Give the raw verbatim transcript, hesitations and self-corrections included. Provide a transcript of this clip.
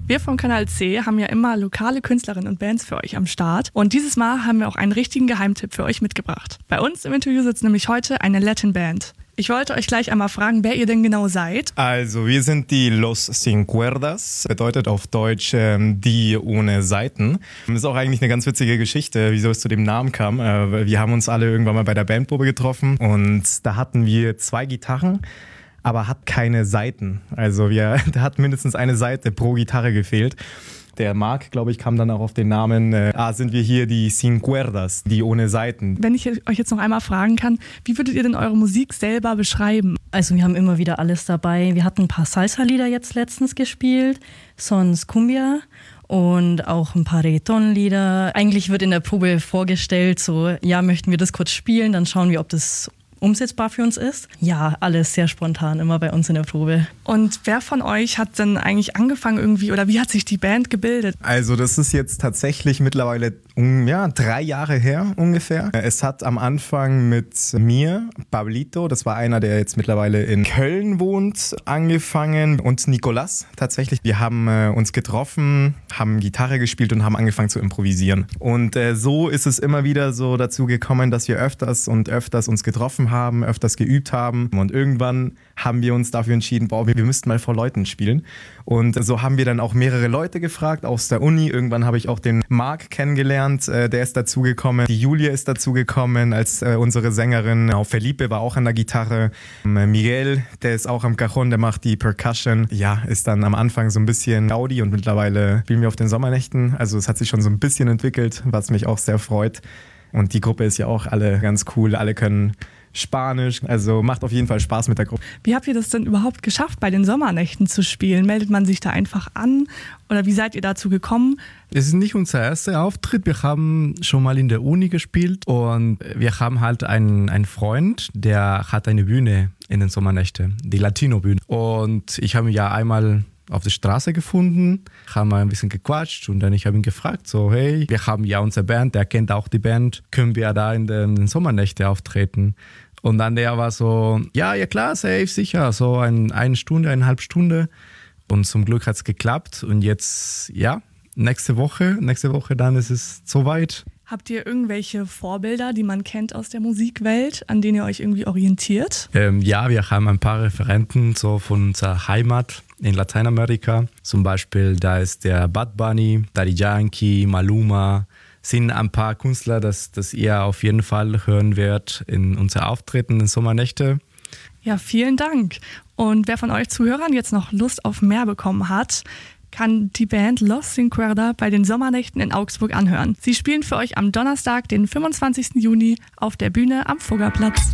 Wir vom Kanal C haben ja immer lokale Künstlerinnen und Bands für euch am Start. Und dieses Mal haben wir auch einen richtigen Geheimtipp für euch mitgebracht. Bei uns im Interview sitzt nämlich heute eine Latin Band. Ich wollte euch gleich einmal fragen, wer ihr denn genau seid. Also wir sind die Los Sin Cuerdas, bedeutet auf Deutsch ähm, die ohne Saiten. Das ist auch eigentlich eine ganz witzige Geschichte, wieso es zu dem Namen kam. Äh, wir haben uns alle irgendwann mal bei der Bandprobe getroffen und da hatten wir zwei Gitarren, aber hat keine Saiten. Also wir, da hat mindestens eine Saite pro Gitarre gefehlt. Der Marc, glaube ich, kam dann auch auf den Namen, äh, ah, sind wir hier die Sin Cuerdas, die ohne Saiten. Wenn ich euch jetzt noch einmal fragen kann, wie würdet ihr denn eure Musik selber beschreiben? Also wir haben immer wieder alles dabei. Wir hatten ein paar Salsa-Lieder jetzt letztens gespielt, sonst Cumbia und auch ein paar Reggaeton-Lieder. Eigentlich wird in der Probe vorgestellt, so, ja, möchten wir das kurz spielen, dann schauen wir, ob das umsetzbar für uns ist. Ja, alles sehr spontan, immer bei uns in der Probe. Und wer von euch hat denn eigentlich angefangen irgendwie oder wie hat sich die Band gebildet? Also das ist jetzt tatsächlich mittlerweile um, ja, drei Jahre her ungefähr. Es hat am Anfang mit mir, Pablito, das war einer, der jetzt mittlerweile in Köln wohnt, angefangen und Nicolas tatsächlich. Wir haben äh, uns getroffen, haben Gitarre gespielt und haben angefangen zu improvisieren. Und äh, so ist es immer wieder so dazu gekommen, dass wir öfters und öfters uns getroffen haben, öfters geübt haben und irgendwann haben wir uns dafür entschieden, boah, wir müssten mal vor Leuten spielen. Und so haben wir dann auch mehrere Leute gefragt aus der Uni. Irgendwann habe ich auch den Marc kennengelernt, äh, der ist dazugekommen. Die Julia ist dazugekommen als äh, unsere Sängerin. Auch Felipe war auch an der Gitarre. Ähm, Miguel, der ist auch am Cajon, der macht die Percussion. Ja, ist dann am Anfang so ein bisschen Gaudi und mittlerweile spielen wir auf den Sommernächten. Also es hat sich schon so ein bisschen entwickelt, was mich auch sehr freut. Und die Gruppe ist ja auch alle ganz cool, alle können Spanisch, also macht auf jeden Fall Spaß mit der Gruppe. Wie habt ihr das denn überhaupt geschafft, bei den Sommernächten zu spielen? Meldet man sich da einfach an oder wie seid ihr dazu gekommen? Es ist nicht unser erster Auftritt, wir haben schon mal in der Uni gespielt und wir haben halt einen, einen Freund, der hat eine Bühne in den Sommernächten, die Latino-Bühne. Und ich habe ihn ja einmal auf der Straße gefunden, haben ein bisschen gequatscht und dann ich habe ihn gefragt, so hey, wir haben ja unsere Band, der kennt auch die Band, können wir da in den, in den Sommernächten auftreten? Und dann der war so, ja, ja klar, safe, sicher, so ein, eine Stunde, eineinhalb Stunde und zum Glück hat es geklappt und jetzt, ja, nächste Woche, nächste Woche dann ist es soweit. Habt ihr irgendwelche Vorbilder, die man kennt aus der Musikwelt, an denen ihr euch irgendwie orientiert? Ähm, ja, wir haben ein paar Referenten so von unserer Heimat in Lateinamerika. Zum Beispiel, da ist der Bad Bunny, Daddy Yankee, Maluma. Sind ein paar Künstler, das, das ihr auf jeden Fall hören werdet in unser Auftreten in Sommernächte. Ja, vielen Dank. Und wer von euch Zuhörern jetzt noch Lust auf mehr bekommen hat, kann die Band Los Sin Cuerdas bei den Sommernächten in Augsburg anhören. Sie spielen für euch am Donnerstag, den fünfundzwanzigsten Juni auf der Bühne am Fuggerplatz.